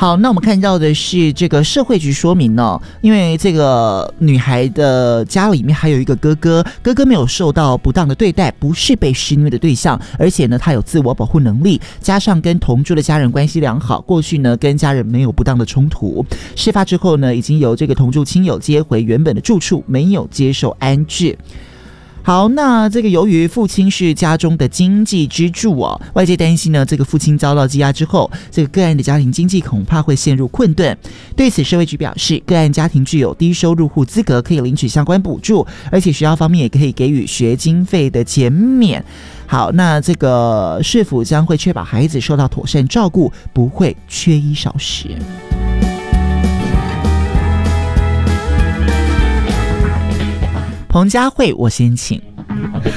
好，那我们看到的是这个社会局说明哦，因为这个女孩的家里面还有一个哥哥，哥哥没有受到不当的对待，不是被施虐的对象，而且呢，他有自我保护能力，加上跟同住的家人关系良好，过去呢跟家人没有不当的冲突。事发之后呢，已经由这个同住亲友接回原本的住处，没有接受安置。好，那这个由于父亲是家中的经济支柱哦，外界担心呢，这个父亲遭到羁押之后，这个个案的家庭经济恐怕会陷入困顿。对此，社会局表示，个案家庭具有低收入户资格，可以领取相关补助，而且学校方面也可以给予学经费的减免。好，那这个市府将会确保孩子受到妥善照顾，不会缺衣少食。彭佳慧，我先请。